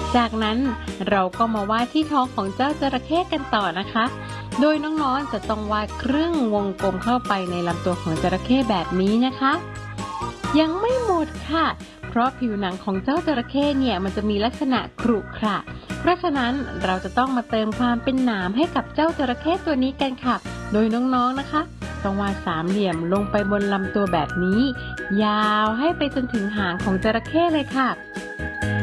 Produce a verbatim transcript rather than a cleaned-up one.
จากนั้นเราก็มาวาดที่ท้องของเจ้าจระเข้กันต่อนะคะโดยน้องๆจะต้องวาดครึ่งวงกลมเข้าไปในลำตัวของจระเข้แบบนี้นะคะยังไม่หมดค่ะเพราะผิวหนังของเจ้าจระเข้เนี่ยมันจะมีลักษณะขรุขระเพราะฉะนั้นเราจะต้องมาเติมความเป็นหนามให้กับเจ้าจระเข้ตัวนี้กันค่ะโดยน้องๆนะคะต้องวาดสามเหลี่ยมลงไปบนลำตัวแบบนี้ยาวให้ไปจนถึงหางของจระเข้เลยค่ะ